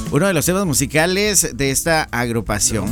Uno de los temas musicales de esta agrupación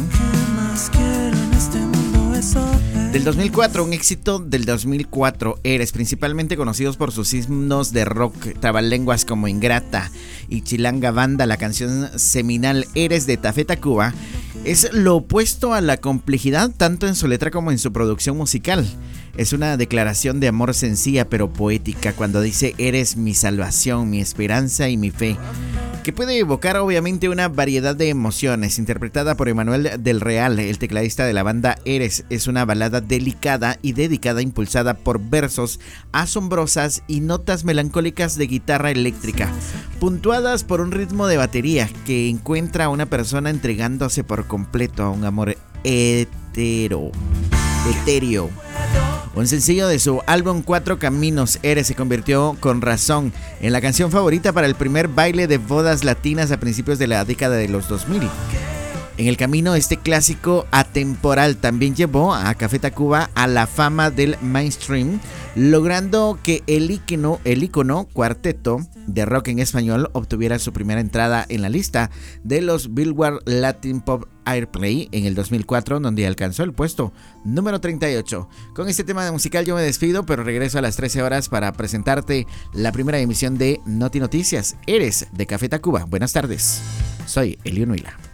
del 2004, un éxito del 2004, Eres, principalmente conocidos por sus himnos de rock, trabalenguas como Ingrata y Chilanga Banda. La canción seminal Eres de Café Tacuba es lo opuesto a la complejidad tanto en su letra como en su producción musical. Es una declaración de amor sencilla pero poética cuando dice eres mi salvación, mi esperanza y mi fe, que puede evocar obviamente una variedad de emociones. Interpretada por Emanuel del Real, el tecladista de la banda Eres, es una balada delicada y dedicada, impulsada por versos asombrosas y notas melancólicas de guitarra eléctrica, puntuadas por un ritmo de batería que encuentra a una persona entregándose por completo a un amor etéreo. Un sencillo de su álbum Cuatro Caminos, Eres se convirtió con razón en la canción favorita para el primer baile de bodas latinas a principios de la década de los 2000. En el camino, este clásico atemporal también llevó a Café Tacuba a la fama del mainstream, logrando que el ícono cuarteto de rock en español obtuviera su primera entrada en la lista de los Billboard Latin Pop Airplay en el 2004, donde alcanzó el puesto número 38. Con este tema musical yo me despido, pero regreso a las 13 horas para presentarte la primera emisión de Noti Noticias, Eres de Café Tacuba. Buenas tardes, soy Elio Nuila.